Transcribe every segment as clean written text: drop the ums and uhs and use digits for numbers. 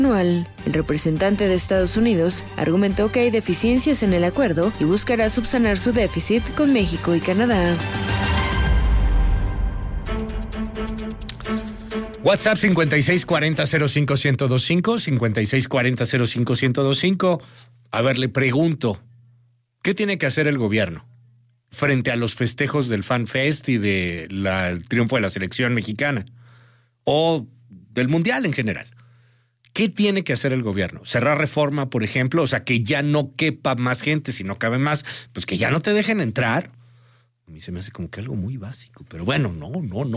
anual. El representante de Estados Unidos argumentó que hay deficiencias en el acuerdo y buscará subsanar su déficit con México y Canadá. WhatsApp 5640-05-1025, 5640-05-1025. A ver, le pregunto, ¿qué tiene que hacer el gobierno frente a los festejos del Fan Fest y del triunfo de la selección mexicana? O del Mundial en general. ¿Qué tiene que hacer el gobierno? ¿Cerrar Reforma, por ejemplo? O sea, que ya no quepa más gente, si no cabe más, pues que ya no te dejen entrar. A mí se me hace como que algo muy básico, pero bueno, no.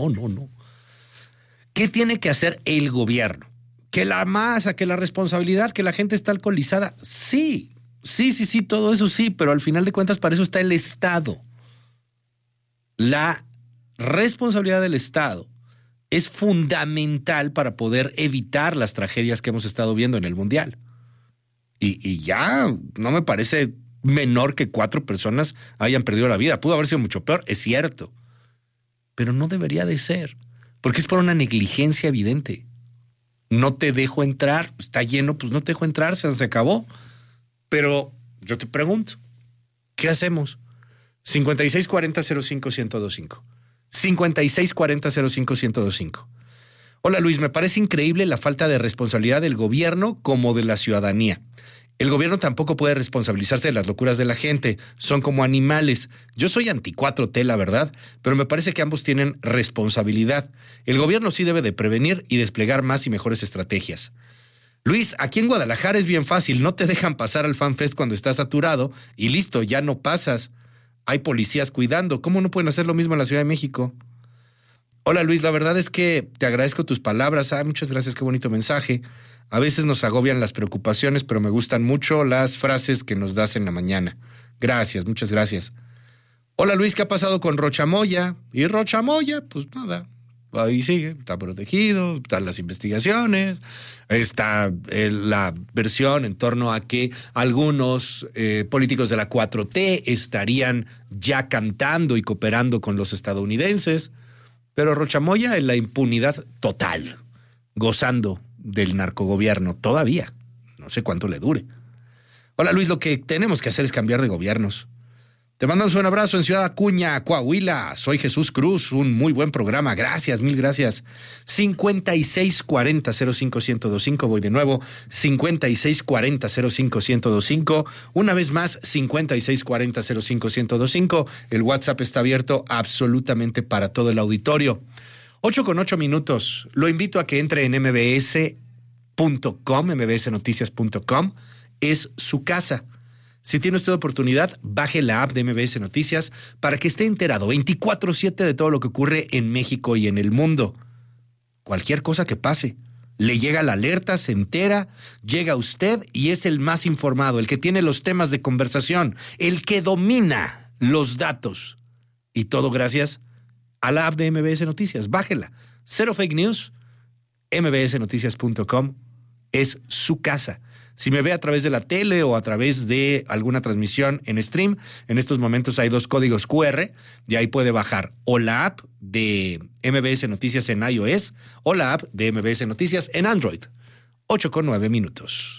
¿Qué tiene que hacer el gobierno? ¿Que la masa, que la responsabilidad, que la gente está alcoholizada? Sí, todo eso sí, pero al final de cuentas para eso está el Estado. La responsabilidad del Estado es fundamental para poder evitar las tragedias que hemos estado viendo en el Mundial. Y ya no me parece menor que 4 personas hayan perdido la vida. Pudo haber sido mucho peor, es cierto. Pero no debería de ser, porque es por una negligencia evidente. No te dejo entrar, está lleno, pues no te dejo entrar, se acabó. Pero yo te pregunto, ¿qué hacemos? 5640-05-1025. 5640-05-1025. Hola Luis, me parece increíble la falta de responsabilidad del gobierno como de la ciudadanía. El gobierno tampoco puede responsabilizarse de las locuras de la gente, son como animales. Yo soy anti-4T, la verdad, pero me parece que ambos tienen responsabilidad. El gobierno sí debe de prevenir y desplegar más y mejores estrategias. Luis, aquí en Guadalajara es bien fácil, no te dejan pasar al Fan Fest cuando estás saturado y listo, ya no pasas. Hay policías cuidando. ¿Cómo no pueden hacer lo mismo en la Ciudad de México? Hola Luis, la verdad es que te agradezco tus palabras. Muchas gracias, qué bonito mensaje. A veces nos agobian las preocupaciones, pero me gustan mucho las frases que nos das en la mañana. Gracias, muchas gracias. Hola Luis, ¿qué ha pasado con Rochamoya? Y Rochamoya, pues nada, ahí sigue, está protegido, están las investigaciones, está la versión en torno a que algunos políticos de la 4T estarían ya cantando y cooperando con los estadounidenses, pero Rochamoya en la impunidad total, gozando del narcogobierno todavía, no sé cuánto le dure. Hola Luis, lo que tenemos que hacer es cambiar de gobiernos. Te mandamos un abrazo en Ciudad Acuña, Coahuila. Soy Jesús Cruz, un muy buen programa. Gracias, mil gracias. 5640-05-1025, voy de nuevo. 5640-05-1025. Una vez más, 5640-05-1025. El WhatsApp está abierto absolutamente para todo el auditorio. 8:08. Lo invito a que entre en mbs.com, mbsnoticias.com. Es su casa. Si tiene usted oportunidad, baje la app de MBS Noticias para que esté enterado 24/7 de todo lo que ocurre en México y en el mundo. Cualquier cosa que pase, le llega la alerta, se entera, llega usted y es el más informado, el que tiene los temas de conversación, el que domina los datos. Y todo gracias a la app de MBS Noticias. Bájela. Cero fake news. mbsnoticias.com es su casa. Si me ve a través de la tele o a través de alguna transmisión en stream, en estos momentos hay 2 códigos QR, de ahí puede bajar o la app de MBS Noticias en iOS o la app de MBS Noticias en Android. 8:09.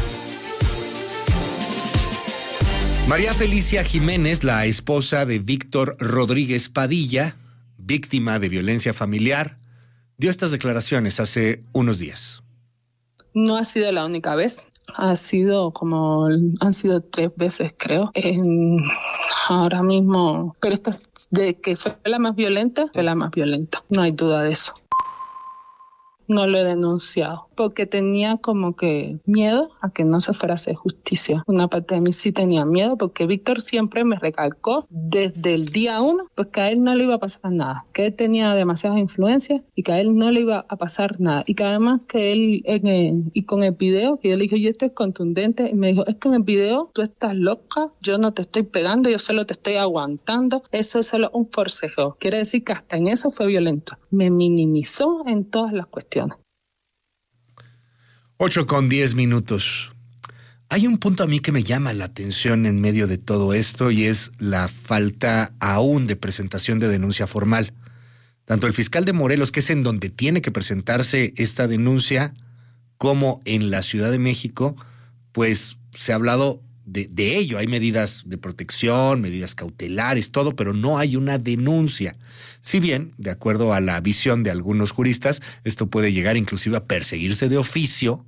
María Felicia Jiménez, la esposa de Víctor Rodríguez Padilla, víctima de violencia familiar, dio estas declaraciones hace unos días. No ha sido la única vez. Han sido 3 veces, creo. Ahora mismo, pero esta de que fue la más violenta, no hay duda de eso. No lo he denunciado porque tenía como que miedo a que no se fuera a hacer justicia. Una parte de mí sí tenía miedo porque Víctor siempre me recalcó desde el día 1 pues que a él no le iba a pasar nada, que él tenía demasiadas influencias y que a él no le iba a pasar nada. Y que además que él, y con el video, que yo le dije, yo esto es contundente, y me dijo, es que en el video tú estás loca, yo no te estoy pegando, yo solo te estoy aguantando, eso es solo un forcejeo. Quiere decir que hasta en eso fue violento. Me minimizó en todas las cuestiones. 8:10. Hay un punto a mí que me llama la atención en medio de todo esto y es la falta aún de presentación de denuncia formal. Tanto el fiscal de Morelos, que es en donde tiene que presentarse esta denuncia, cómo en la Ciudad de México, pues se ha hablado de ello. Hay medidas de protección, medidas cautelares, todo, pero no hay una denuncia. Si bien, de acuerdo a la visión de algunos juristas, esto puede llegar inclusive a perseguirse de oficio,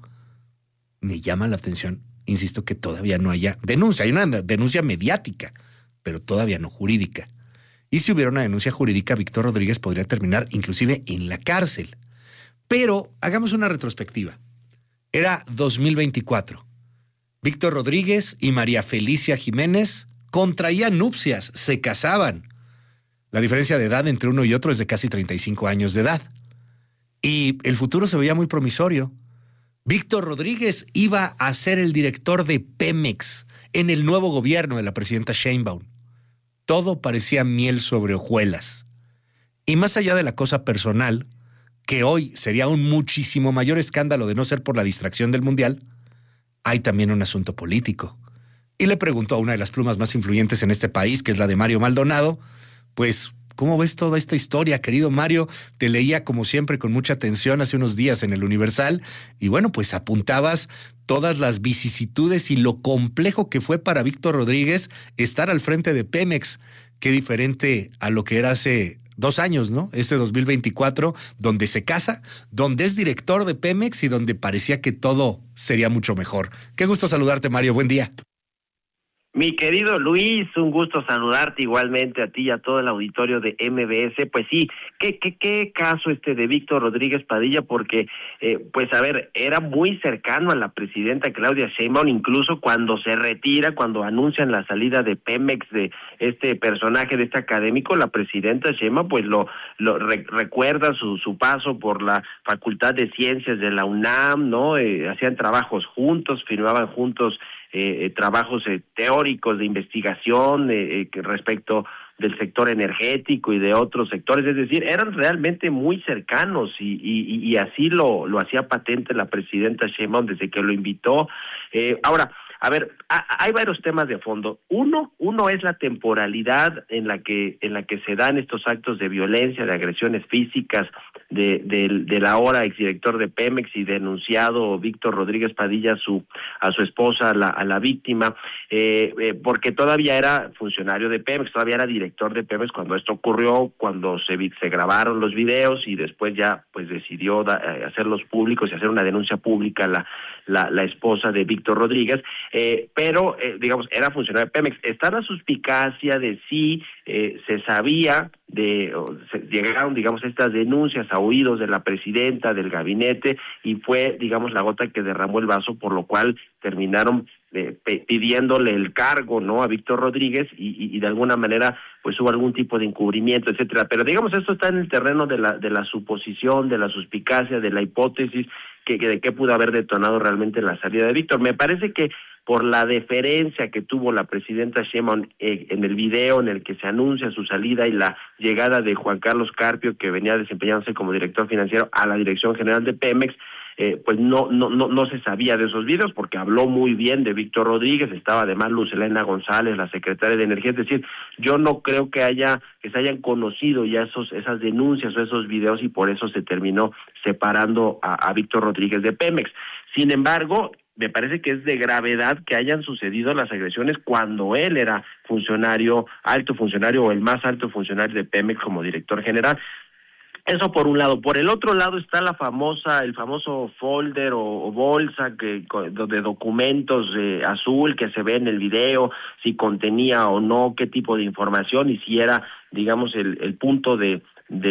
me llama la atención, insisto, que todavía no haya denuncia. Hay una denuncia mediática, pero todavía no jurídica. Y si hubiera una denuncia jurídica, Víctor Rodríguez podría terminar inclusive en la cárcel. Pero hagamos una retrospectiva. Era 2024. Víctor Rodríguez y María Felicia Jiménez contraían nupcias, se casaban. La diferencia de edad entre uno y otro es de casi 35 años de edad. Y el futuro se veía muy promisorio. Víctor Rodríguez iba a ser el director de Pemex en el nuevo gobierno de la presidenta Sheinbaum. Todo parecía miel sobre hojuelas. Y más allá de la cosa personal, que hoy sería un muchísimo mayor escándalo de no ser por la distracción del Mundial, hay también un asunto político. Y le preguntó a una de las plumas más influyentes en este país, que es la de Mario Maldonado, pues, ¿cómo ves toda esta historia, querido Mario? Te leía como siempre con mucha atención hace unos días en el Universal y bueno, pues apuntabas todas las vicisitudes y lo complejo que fue para Víctor Rodríguez estar al frente de Pemex. Qué diferente a lo que era hace 2 años, ¿no? Este 2024, donde se casa, donde es director de Pemex y donde parecía que todo sería mucho mejor. Qué gusto saludarte, Mario. Buen día. Mi querido Luis, un gusto saludarte igualmente a ti y a todo el auditorio de MBS. Pues sí, qué caso de Víctor Rodríguez Padilla, porque, pues a ver, era muy cercano a la presidenta Claudia Sheinbaum, incluso cuando se retira, cuando anuncian la salida de Pemex, de este personaje, de este académico, la presidenta Sheinbaum, pues recuerda su paso por la Facultad de Ciencias de la UNAM, ¿no? Hacían trabajos juntos, firmaban juntos trabajos teóricos de investigación respecto del sector energético y de otros sectores, es decir, eran realmente muy cercanos y así lo hacía patente la presidenta Sheinbaum desde que lo invitó. Ahora, a ver, hay varios temas de fondo. Uno es la temporalidad en la que se dan estos actos de violencia, de agresiones físicas del ahora exdirector de Pemex y denunciado Víctor Rodríguez Padilla a su esposa, a la víctima, porque todavía era funcionario de Pemex, todavía era director de Pemex cuando esto ocurrió, cuando se grabaron los videos y después ya pues decidió hacerlos públicos y hacer una denuncia pública la esposa de Víctor Rodríguez. Pero digamos, era funcionario de Pemex. Está la suspicacia de si se sabía llegaron, digamos, estas denuncias a oídos de la presidenta, del gabinete, y fue, digamos, la gota que derramó el vaso, por lo cual terminaron pidiéndole el cargo, ¿no?, a Víctor Rodríguez y de alguna manera pues hubo algún tipo de encubrimiento, etcétera. Pero digamos, esto está en el terreno de la suposición, de la suspicacia, de la hipótesis de qué pudo haber detonado realmente la salida de Víctor. Me parece que por la deferencia que tuvo la presidenta Sheinbaum en el video en el que se anuncia su salida y la llegada de Juan Carlos Carpio, que venía desempeñándose como director financiero, a la Dirección General de Pemex, pues no se sabía de esos videos, porque habló muy bien de Víctor Rodríguez, estaba además Luz Helena González, la secretaria de Energía. Es decir, yo no creo que se hayan conocido ya esas denuncias o esos videos, y por eso se terminó separando a Víctor Rodríguez de Pemex. Sin embargo, me parece que es de gravedad que hayan sucedido las agresiones cuando él era alto funcionario o el más alto funcionario de Pemex como director general. Eso por un lado. Por el otro lado está el famoso folder o bolsa de documentos azul que se ve en el video, si contenía o no qué tipo de información y si era, digamos, el punto de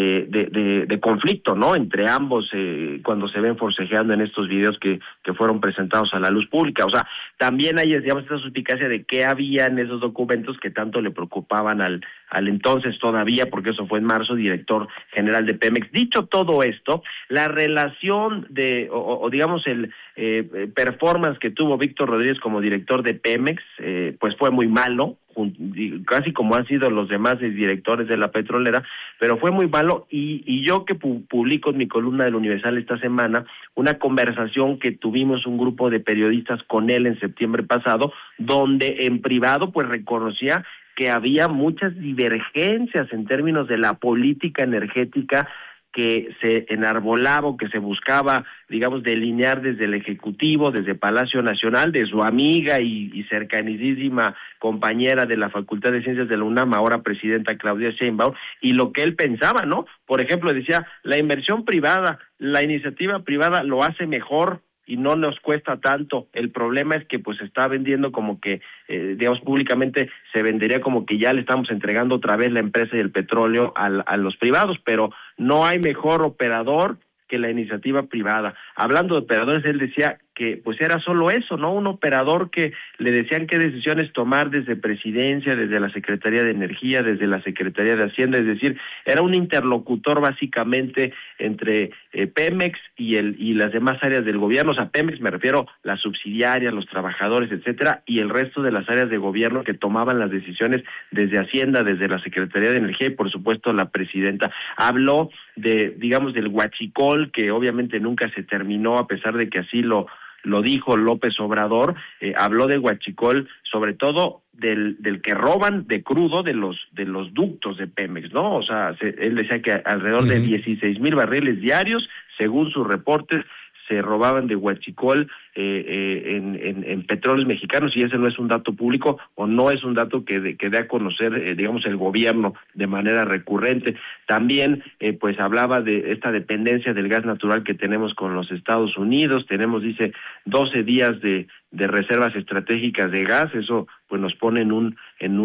conflicto, ¿no?, entre ambos cuando se ven forcejeando en estos videos que fueron presentados a la luz pública. O sea, también hay, digamos, esta suspicacia de qué había en esos documentos que tanto le preocupaban al entonces todavía, porque eso fue en marzo, director general de Pemex. Dicho todo esto, la relación digamos el performance que tuvo Víctor Rodríguez como director de Pemex, pues fue muy malo, casi como han sido los demás directores de la petrolera, pero fue muy malo, y yo que publico en mi columna del Universal esta semana una conversación que tuvimos un grupo de periodistas con él en septiembre pasado, donde en privado pues reconocía que había muchas divergencias en términos de la política energética que se enarbolaba o que se buscaba, digamos, delinear desde el Ejecutivo, desde Palacio Nacional, de su amiga y cercanísima compañera de la Facultad de Ciencias de la UNAM, ahora presidenta Claudia Sheinbaum, y lo que él pensaba, ¿no? Por ejemplo, decía, la inversión privada, la iniciativa privada lo hace mejor y no nos cuesta tanto. El problema es que pues se está vendiendo como que, digamos, públicamente se vendería como que ya le estamos entregando otra vez la empresa y el petróleo a los privados, pero no hay mejor operador que la iniciativa privada. Hablando de operadores, él decía que pues era solo eso, ¿no? Un operador que le decían qué decisiones tomar desde Presidencia, desde la Secretaría de Energía, desde la Secretaría de Hacienda, es decir, era un interlocutor básicamente entre Pemex y las demás áreas del gobierno. O sea, Pemex me refiero las subsidiarias, los trabajadores, etcétera, y el resto de las áreas de gobierno que tomaban las decisiones desde Hacienda, desde la Secretaría de Energía y por supuesto la presidenta. Habló de, digamos, del huachicol, que obviamente nunca se terminó, a pesar de que así lo dijo López Obrador. Habló de huachicol, sobre todo del que roban de crudo de los ductos de Pemex, ¿no? O sea, él decía que alrededor de 16,000 barriles diarios, según sus reportes, se robaban de huachicol en petróleos mexicanos, y ese no es un dato público o no es un dato que dé a conocer, digamos, el gobierno de manera recurrente. También, pues hablaba de esta dependencia del gas natural que tenemos con los Estados Unidos. Tenemos, dice, 12 días de reservas estratégicas de gas. Eso pues nos pone en un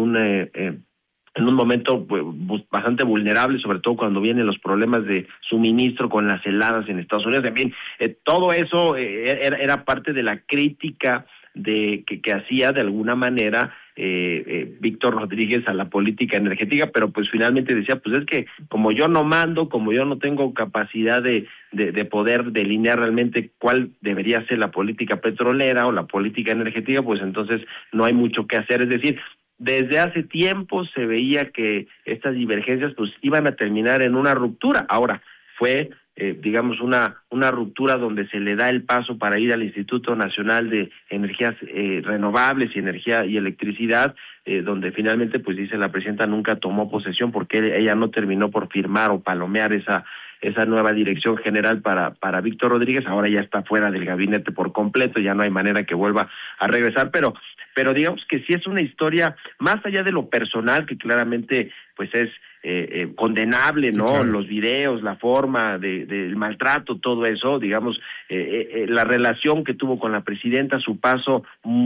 momento pues, bastante vulnerable, sobre todo cuando vienen los problemas de suministro con las heladas en Estados Unidos. También todo eso era parte de la crítica que hacía de alguna manera Víctor Rodríguez a la política energética, pero pues finalmente decía, pues es que como yo no mando, como yo no tengo capacidad de poder delinear realmente cuál debería ser la política petrolera o la política energética, pues entonces no hay mucho que hacer. Es decir, desde hace tiempo se veía que estas divergencias pues iban a terminar en una ruptura. Ahora, fue digamos una ruptura donde se le da el paso para ir al Instituto Nacional de Energías Renovables y Energía y Electricidad, donde finalmente pues dice la presidenta nunca tomó posesión porque ella no terminó por firmar o palomear esa nueva dirección general para Víctor Rodríguez. Ahora ya está fuera del gabinete por completo, ya no hay manera que vuelva a regresar, pero digamos que sí es una historia más allá de lo personal, que claramente pues es condenable, ¿no? Sí, claro. Los videos, la forma del maltrato, todo eso, digamos, la relación que tuvo con la presidenta, su paso,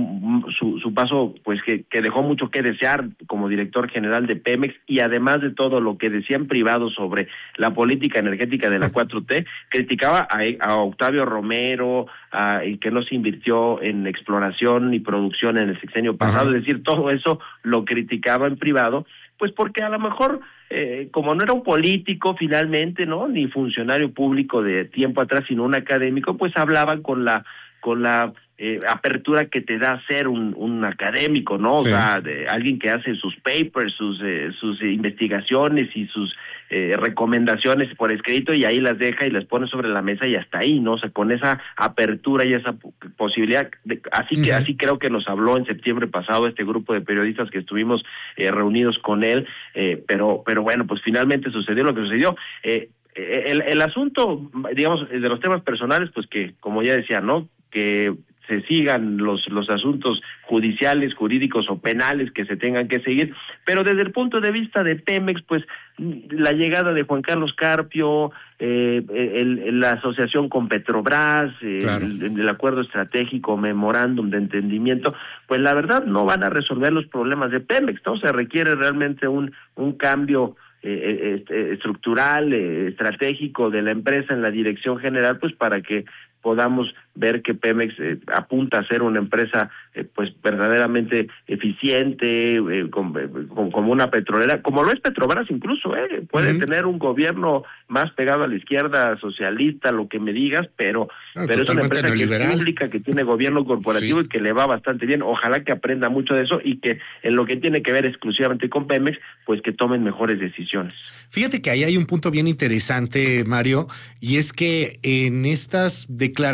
pues que dejó mucho que desear como director general de Pemex, y además de todo lo que decía en privado sobre la política energética de la 4T, criticaba a Octavio Romero, y que no se invirtió en exploración y producción en el sexenio pasado. Ajá. Es decir, todo eso lo criticaba en privado, pues porque a lo mejor como no era un político finalmente, ¿no? Ni funcionario público de tiempo atrás, sino un académico, pues hablaban con la apertura que te da ser un académico, ¿no? Sí. O sea, alguien que hace sus papers, sus investigaciones y sus recomendaciones por escrito, y ahí las deja y las pone sobre la mesa y hasta ahí, ¿no? O sea, con esa apertura y esa posibilidad, así creo que nos habló en septiembre pasado este grupo de periodistas que estuvimos reunidos con él, pero bueno, pues finalmente sucedió lo que sucedió. El asunto, digamos, de los temas personales, pues que, como ya decía, ¿no? Que se sigan los asuntos judiciales, jurídicos o penales que se tengan que seguir, pero desde el punto de vista de Pemex, pues la llegada de Juan Carlos Carpio, la asociación con Petrobras, claro. el acuerdo estratégico, memorándum de entendimiento, pues la verdad no van a resolver los problemas de Pemex, ¿no? Se requiere realmente un cambio estructural, estratégico de la empresa en la dirección general, pues para que podamos ver que Pemex apunta a ser una empresa pues verdaderamente eficiente, como una petrolera, como lo es Petrobras incluso, puede tener un gobierno más pegado a la izquierda, socialista, lo que me digas, pero es una empresa que es pública, que tiene gobierno corporativo, sí. Y que le va bastante bien. Ojalá que aprenda mucho de eso y que en lo que tiene que ver exclusivamente con Pemex, pues que tomen mejores decisiones. Fíjate que ahí hay un punto bien interesante, Mario, y es que en estas declaraciones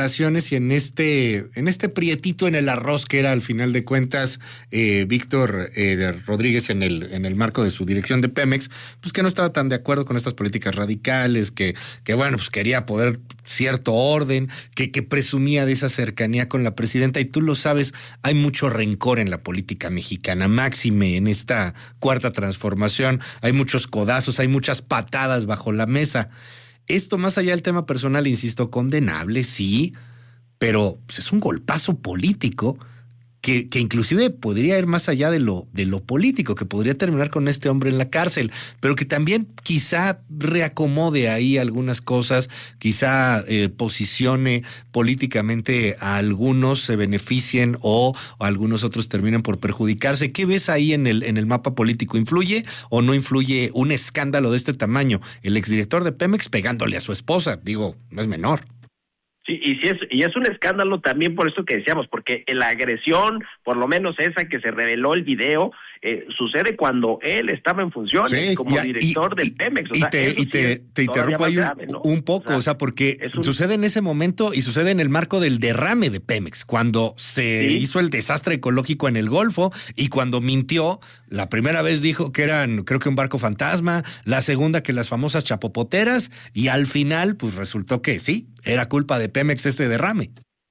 Rodríguez y en este prietito en el arroz que era al final de cuentas Víctor Rodríguez en el marco de su dirección de Pemex, pues que no estaba tan de acuerdo con estas políticas radicales, que bueno, pues quería poder cierto orden, que presumía de esa cercanía con la presidenta, y tú lo sabes, hay mucho rencor en la política mexicana, máxime en esta cuarta transformación, hay muchos codazos, hay muchas patadas bajo la mesa. Esto, más allá del tema personal, insisto, condenable, sí, pero pues, es un golpazo político que inclusive podría ir más allá de lo político, que podría terminar con este hombre en la cárcel, pero que también quizá reacomode ahí algunas cosas, quizá posicione políticamente a algunos, se beneficien o algunos otros terminen por perjudicarse. ¿Qué ves ahí en el mapa político? ¿Influye o no influye un escándalo de este tamaño? El exdirector de Pemex pegándole a su esposa, digo, no es menor. Sí, y es un escándalo también por eso que decíamos, porque la agresión, por lo menos esa que se reveló el video, sucede cuando él estaba en funciones como director del Pemex. Te interrumpo ahí grave, ¿no? un poco, porque sucede en ese momento y sucede en el marco del derrame de Pemex, cuando se hizo el desastre ecológico en el Golfo y cuando mintió. La primera vez dijo que eran, creo que un barco fantasma, la segunda que las famosas chapopoteras, y al final pues resultó que sí, era culpa de Pemex este derrame.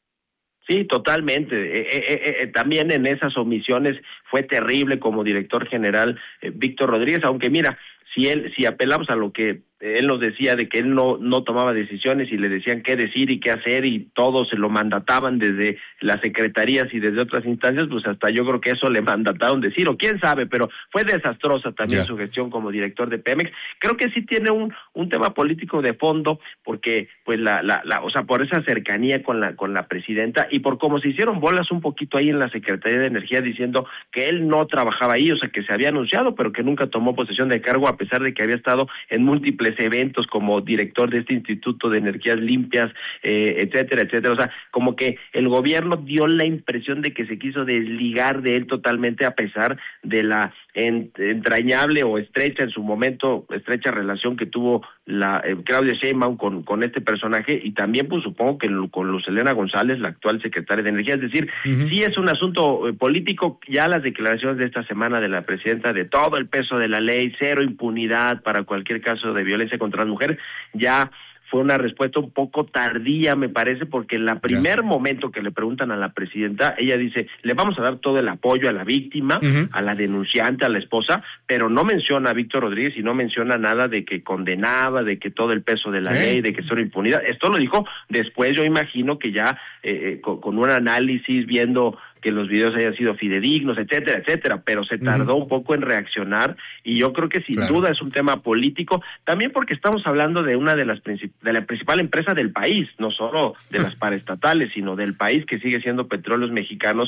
Sí, totalmente. También en esas omisiones fue terrible como director general Víctor Rodríguez, aunque mira, si apelamos a lo que él nos decía de que él no tomaba decisiones y le decían qué decir y qué hacer y todo se lo mandataban desde las secretarías y desde otras instancias, pues hasta yo creo que eso le mandataron decir, o quién sabe, pero fue desastrosa también su gestión como director de Pemex. Creo que sí tiene un tema político de fondo, porque pues o sea, por esa cercanía con la presidenta y por cómo se hicieron bolas un poquito ahí en la Secretaría de Energía diciendo que él no trabajaba ahí, o sea, que se había anunciado, pero que nunca tomó posesión de cargo a pesar de que había estado en múltiples eventos como director de este Instituto de Energías Limpias, etcétera, etcétera. O sea, como que el gobierno dio la impresión de que se quiso desligar de él totalmente a pesar de la entrañable o estrecha en su momento, estrecha relación que tuvo la Claudia Sheinbaum con este personaje, y también pues supongo que con Luz Helena González, la actual secretaria de Energía. Es decir, sí es un asunto político. Ya las declaraciones de esta semana de la presidenta de todo el peso de la ley, cero impunidad para cualquier caso de violencia contra la mujer, ya fue una respuesta un poco tardía, me parece, porque en el primer momento que le preguntan a la presidenta, ella dice, le vamos a dar todo el apoyo a la víctima, a la denunciante, a la esposa, pero no menciona a Víctor Rodríguez y no menciona nada de que condenaba, de que todo el peso de la ley, de que solo impunidad. Esto lo dijo después, yo imagino que ya con un análisis, viendo que los videos hayan sido fidedignos, etcétera, etcétera, pero se tardó un poco en reaccionar, y yo creo que sin duda es un tema político, también porque estamos hablando de una de la principal empresa del país, no solo de las paraestatales, sino del país, que sigue siendo Petróleos Mexicanos,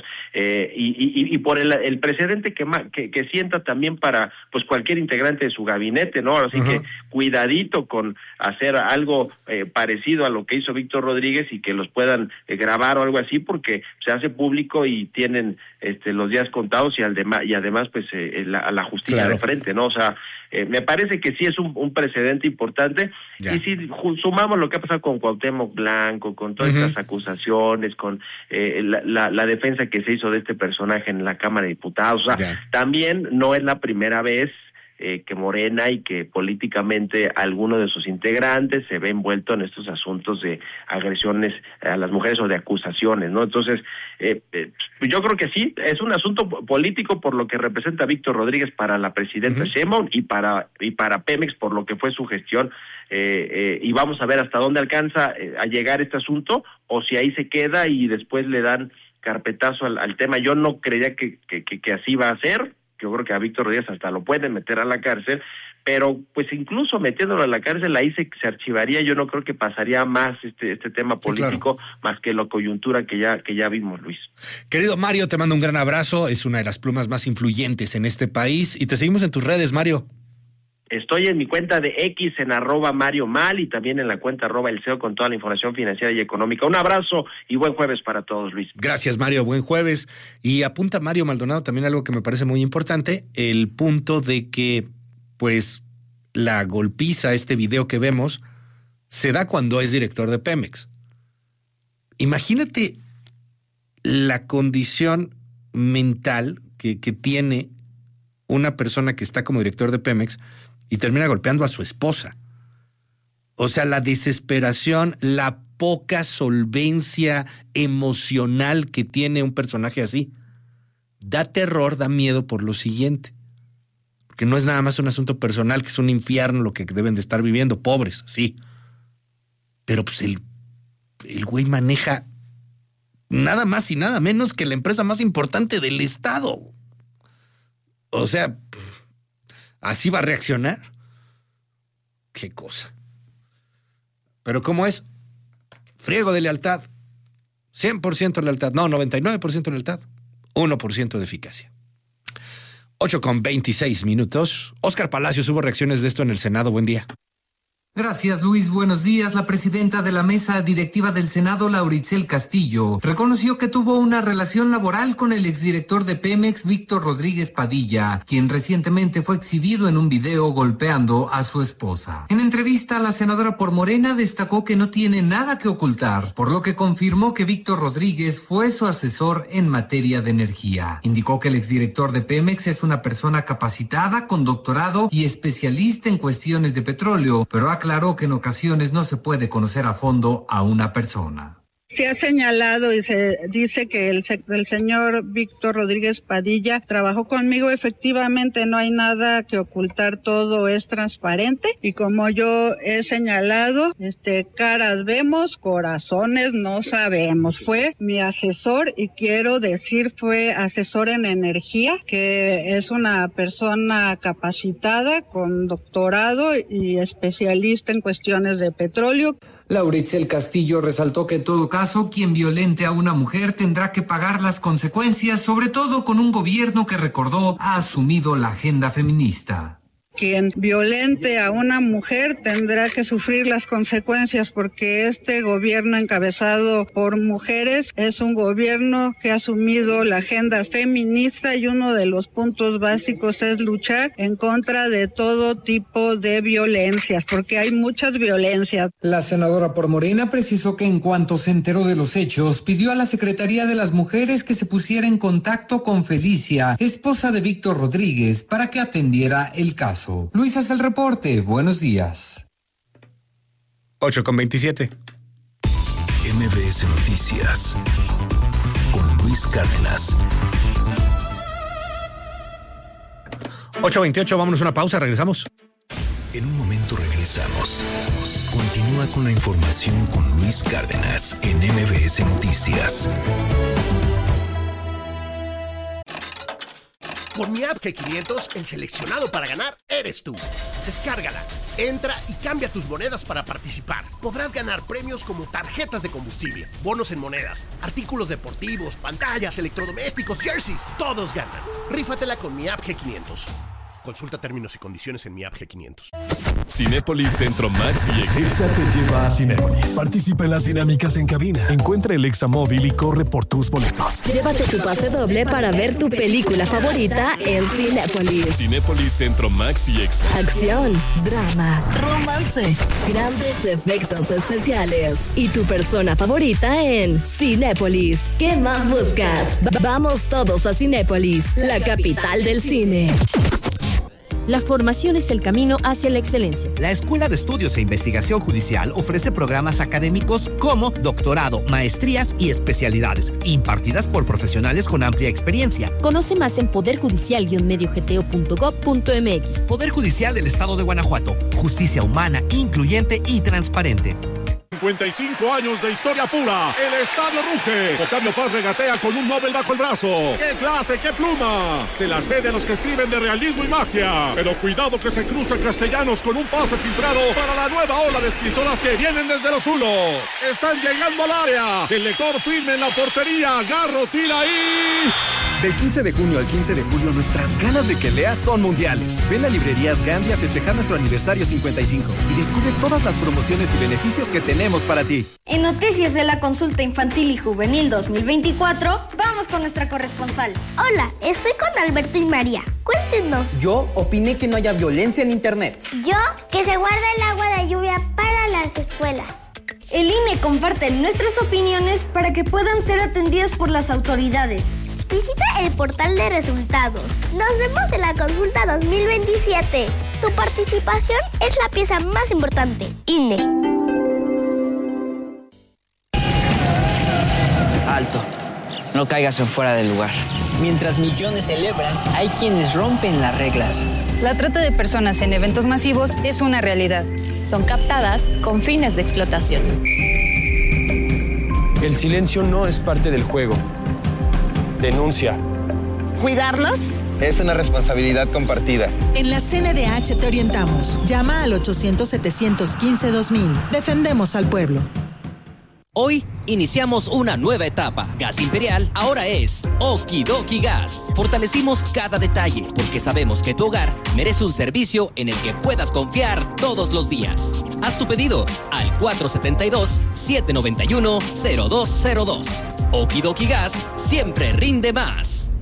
y por el precedente que sienta también para pues cualquier integrante de su gabinete, ¿no? Así que cuidadito con hacer algo parecido a lo que hizo Víctor Rodríguez y que los puedan grabar o algo así, porque se hace público y tienen los días contados, y además pues a la justicia de frente, ¿no? O sea, me parece que sí es un precedente importante. Y si sumamos lo que ha pasado con Cuauhtémoc Blanco, con todas estas acusaciones, con la defensa que se hizo de este personaje en la Cámara de Diputados, o sea, también no es la primera vez que Morena y que políticamente alguno de sus integrantes se ve envuelto en estos asuntos de agresiones a las mujeres o de acusaciones, ¿no? Entonces, yo creo que sí, es un asunto político por lo que representa Víctor Rodríguez para la presidenta Sheinbaum y para Pemex por lo que fue su gestión, y vamos a ver hasta dónde alcanza a llegar este asunto, o si ahí se queda y después le dan carpetazo al tema. Yo no creía que así va a ser. Yo creo que a Víctor Rodríguez hasta lo pueden meter a la cárcel, pero pues incluso metiéndolo a la cárcel ahí se archivaría. Yo no creo que pasaría más este tema político, más que la coyuntura que ya vimos, Luis. Querido Mario, te mando un gran abrazo. Es una de las plumas más influyentes en este país y te seguimos en tus redes, Mario. Estoy en mi cuenta de X en @MarioMal y también en la cuenta @El CEO con toda la información financiera y económica. Un abrazo y buen jueves para todos, Luis. Gracias, Mario. Buen jueves. Y apunta Mario Maldonado también algo que me parece muy importante, el punto de que, pues, la golpiza, este video que vemos, se da cuando es director de Pemex. imagínate la condición mental que tiene una persona que está como director de Pemex y termina golpeando a su esposa. O sea, la desesperación, la poca solvencia emocional que tiene un personaje así. Da terror, da miedo por lo siguiente. Porque no es nada más un asunto personal, que es un infierno lo que deben de estar viviendo, pobres, sí. Pero pues el güey maneja nada más y nada menos que la empresa más importante del estado. O sea, ¿así va a reaccionar? Qué cosa. Pero ¿cómo es? Friego de lealtad. 100% lealtad. No, 99% lealtad. 1% de eficacia. 8:26. Óscar Palacios, hubo reacciones de esto en el Senado. Buen día. Gracias, Luis. Buenos días. La presidenta de la mesa directiva del Senado, Lauricel Castillo, reconoció que tuvo una relación laboral con el exdirector de Pemex, Víctor Rodríguez Padilla, quien recientemente fue exhibido en un video golpeando a su esposa. En entrevista, la senadora por Morena destacó que no tiene nada que ocultar, por lo que confirmó que Víctor Rodríguez fue su asesor en materia de energía. Indicó que el exdirector de Pemex es una persona capacitada, con doctorado y especialista en cuestiones de petróleo, pero aclaró que en ocasiones no se puede conocer a fondo a una persona. Se ha señalado y se dice que el señor Víctor Rodríguez Padilla trabajó conmigo. Efectivamente, no hay nada que ocultar, todo es transparente. Y como yo he señalado, caras vemos, corazones no sabemos. Fue mi asesor y quiero decir, fue asesor en energía, que es una persona capacitada con doctorado y especialista en cuestiones de petróleo. Lauricel Castillo resaltó que en todo caso, quien violente a una mujer tendrá que pagar las consecuencias, sobre todo con un gobierno que, recordó, ha asumido la agenda feminista. Quien violente a una mujer tendrá que sufrir las consecuencias, porque este gobierno encabezado por mujeres es un gobierno que ha asumido la agenda feminista, y uno de los puntos básicos es luchar en contra de todo tipo de violencias, porque hay muchas violencias. La senadora por Morena precisó que en cuanto se enteró de los hechos, pidió a la Secretaría de las Mujeres que se pusiera en contacto con Felicia, esposa de Víctor Rodríguez, para que atendiera el caso. Luis hace el reporte. Buenos días. 8:27. MBS Noticias con Luis Cárdenas. 8:28, vámonos a una pausa, regresamos. En un momento regresamos. Continúa con la información con Luis Cárdenas en MBS Noticias. Con mi app G500, el seleccionado para ganar eres tú. Descárgala, entra y cambia tus monedas para participar. Podrás ganar premios como tarjetas de combustible, bonos en monedas, artículos deportivos, pantallas, electrodomésticos, jerseys. Todos ganan. Rífatela con mi app G500. Consulta términos y condiciones en mi app G500. Cinépolis Centro Max y Exa te lleva a Cinépolis. Participa en las dinámicas en cabina. Encuentra el Exa móvil y corre por tus boletos. Llévate tu pase doble para ver tu película favorita en Cinépolis. Cinépolis Centro Max y Exa. Acción, drama, romance, grandes efectos especiales y tu persona favorita en Cinépolis. ¿Qué más buscas? Vamos todos a Cinépolis, la capital del cine. La formación es el camino hacia la excelencia. La Escuela de Estudios e Investigación Judicial ofrece programas académicos como doctorado, maestrías y especialidades, impartidas por profesionales con amplia experiencia. Conoce más en poderjudicial-mediogto.gov.mx. Poder Judicial del Estado de Guanajuato. Justicia humana, incluyente y transparente. 55 años de historia pura. El estadio ruge. Octavio Paz regatea con un Nobel bajo el brazo. ¡Qué clase, qué pluma! Se la cede a los que escriben de realismo y magia. Pero cuidado que se cruza Castellanos con un pase filtrado para la nueva ola de escritoras que vienen desde los Zulos. Están llegando al área. El lector firme en la portería. Garro tira ahí. Del 15 de junio al 15 de julio, nuestras ganas de que leas son mundiales. Ven a Librerías Gandhi a festejar nuestro aniversario 55 y descubre todas las promociones y beneficios que tenemos para ti. En Noticias de la Consulta Infantil y Juvenil 2024, vamos con nuestra corresponsal. Hola, estoy con Alberto y María. Cuéntenos. Yo opiné que no haya violencia en internet. Yo, que se guarda el agua de lluvia para las escuelas. El INE comparte nuestras opiniones para que puedan ser atendidas por las autoridades. Visita el portal de resultados. Nos vemos en la consulta 2027. Tu participación es la pieza más importante. INE. Alto. No caigas en fuera del lugar. Mientras millones celebran, hay quienes rompen las reglas. La trata de personas en eventos masivos es una realidad. Son captadas con fines de explotación. El silencio no es parte del juego. Denuncia. ¿Cuidarlos? Es una responsabilidad compartida. En la CNDH te orientamos. Llama al 800-715-2000. Defendemos al pueblo. Hoy iniciamos una nueva etapa. Gas Imperial ahora es Okidoki Gas. Fortalecimos cada detalle porque sabemos que tu hogar merece un servicio en el que puedas confiar todos los días. Haz tu pedido al 472-791-0202. Okidoki Gas siempre rinde más.